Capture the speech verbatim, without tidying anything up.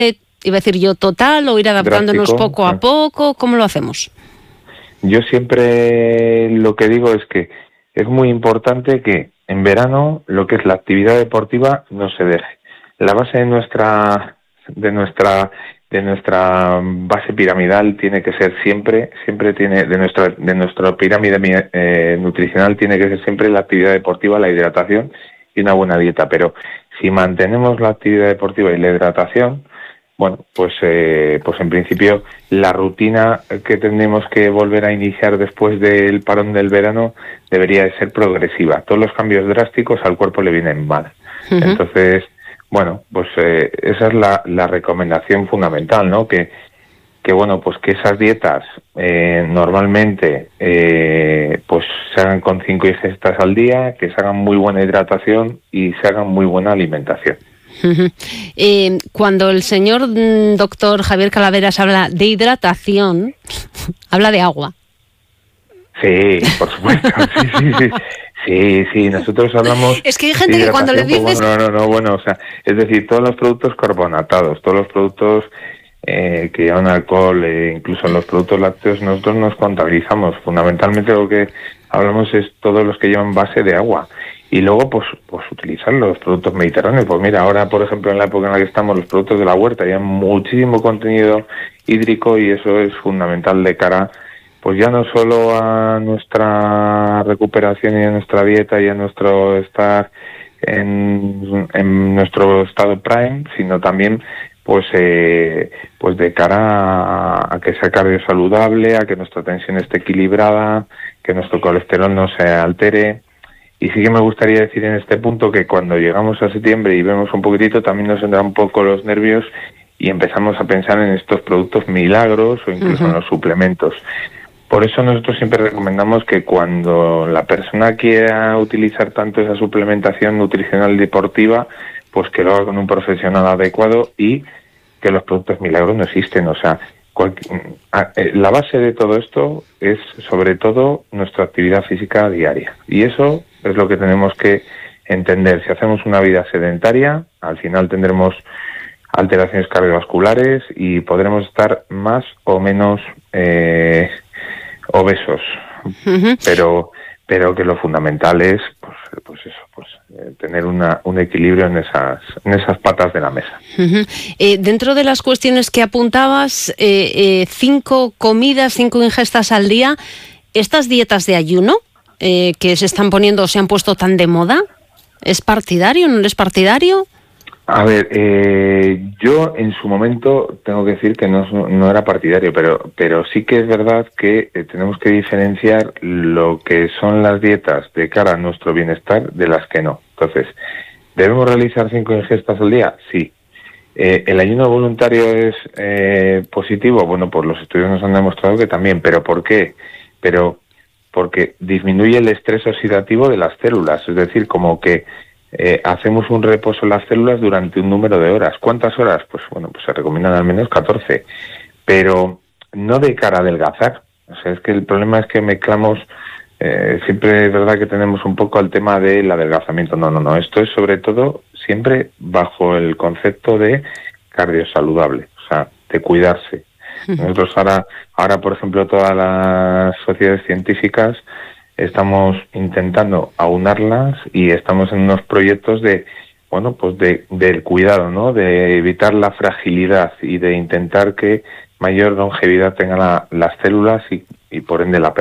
iba a decir yo, total, o ir adaptándonos drástico, poco a sí. poco? ¿Cómo lo hacemos? Yo siempre lo que digo es que es muy importante que en verano lo que es la actividad deportiva no se deje. La base de nuestra de nuestra de nuestra base piramidal tiene que ser siempre siempre tiene de nuestra de nuestra pirámide eh, nutricional tiene que ser siempre la actividad deportiva, la hidratación y una buena dieta. Pero si mantenemos la actividad deportiva y la hidratación, bueno, pues eh, pues en principio la rutina que tendremos que volver a iniciar después del parón del verano debería de ser progresiva. Todos los cambios drásticos al cuerpo le vienen mal. Uh-huh. Entonces, bueno, pues eh, esa es la, la recomendación fundamental, ¿no? Que, que bueno, pues que esas dietas eh, normalmente eh, pues se hagan con cinco ingestas al día, que se hagan muy buena hidratación y se hagan muy buena alimentación. Uh-huh. Eh, cuando el señor mm, doctor Javier Calaveras habla de hidratación, habla de agua. Sí, por supuesto, sí, sí, sí. Sí, sí, nosotros hablamos... Es que hay gente que cuando le dices... Pues bueno, no, no, no, bueno, o sea, es decir, todos los productos carbonatados, todos los productos eh, que llevan alcohol, eh, incluso los productos lácteos, nosotros nos contabilizamos. Fundamentalmente lo que hablamos es todos los que llevan base de agua. Y luego, pues, pues utilizar los productos mediterráneos. Pues mira, ahora, por ejemplo, en la época en la que estamos, los productos de la huerta llevan muchísimo contenido hídrico y eso es fundamental de cara... pues ya no solo a nuestra recuperación y a nuestra dieta y a nuestro estar en, en nuestro estado prime, sino también pues eh, pues de cara a, a que sea cardio saludable, a que nuestra tensión esté equilibrada, que nuestro colesterol no se altere. Y sí que me gustaría decir en este punto que cuando llegamos a septiembre y vemos un poquitito, también nos entran un poco los nervios y empezamos a pensar en estos productos milagros o incluso uh-huh. en los suplementos. Por eso nosotros siempre recomendamos que cuando la persona quiera utilizar tanto esa suplementación nutricional deportiva, pues que lo haga con un profesional adecuado y que los productos milagros no existen. O sea, cualquier, la base de todo esto es sobre todo nuestra actividad física diaria. Y eso es lo que tenemos que entender. Si hacemos una vida sedentaria, al final tendremos alteraciones cardiovasculares y podremos estar más o menos... Eh, obesos, uh-huh. pero pero que lo fundamental es pues, pues eso, pues eh, tener una, un equilibrio en esas en esas patas de la mesa. Uh-huh. Eh, dentro de las cuestiones que apuntabas, eh, eh, cinco comidas, cinco ingestas al día, estas dietas de ayuno eh, que se están poniendo, se han puesto tan de moda, ¿es partidario, no es partidario? A ver, eh, yo en su momento tengo que decir que no, no era partidario, pero pero sí que es verdad que eh, tenemos que diferenciar lo que son las dietas de cara a nuestro bienestar de las que no. Entonces, ¿debemos realizar cinco ingestas al día? Sí. Eh, ¿El ayuno voluntario es eh, positivo? Bueno, pues los estudios nos han demostrado que también. ¿Pero por qué? Pero porque disminuye el estrés oxidativo de las células, es decir, como que Eh, hacemos un reposo en las células durante un número de horas. ¿Cuántas horas? Pues bueno, pues se recomiendan al menos catorce, pero no de cara a adelgazar. O sea, es que el problema es que mezclamos, eh, siempre es verdad que tenemos un poco el tema del adelgazamiento. No, no, no, esto es sobre todo siempre bajo el concepto de cardio saludable, o sea, de cuidarse. Nosotros ahora, ahora por ejemplo, todas las sociedades científicas estamos intentando aunarlas y estamos en unos proyectos de, bueno, pues de del cuidado, ¿no? De evitar la fragilidad y de intentar que mayor longevidad tengan la, las células y, y por ende la